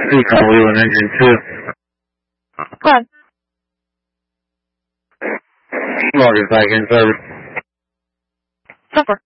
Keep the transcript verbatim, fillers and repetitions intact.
Recon Wheeling engine two. Go ahead. Morgan back in service. Suffer.